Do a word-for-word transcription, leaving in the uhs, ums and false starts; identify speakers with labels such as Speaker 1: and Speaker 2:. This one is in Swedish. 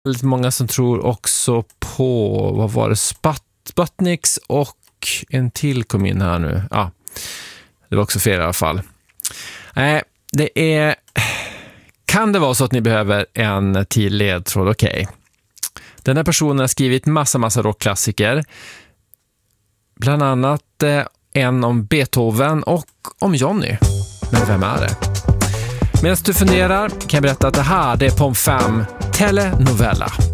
Speaker 1: Väldigt många som tror också på, vad var det, Spat, Sputniks och en till kom in här nu. Ja, det var också fel i alla fall. Nej, det är... Kan det vara så att ni behöver en till ledtråd? Okej. Okay. Den här personen har skrivit massa, massa rockklassiker. Bland annat eh, en om Beethoven och om Johnny. Men vem är det? Medan du funderar kan jag berätta att det här det är Pom fem Telenovela.